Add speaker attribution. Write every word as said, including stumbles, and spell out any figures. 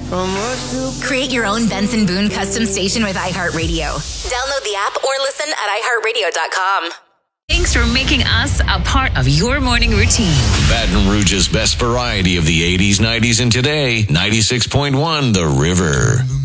Speaker 1: Create your own Benson Boone custom station with iHeartRadio. Download the app or listen at i heart radio dot com.
Speaker 2: Thanks for making us a part of your morning routine.
Speaker 3: Baton Rouge's best variety of the eighties, nineties, and today. ninety-six point one The River.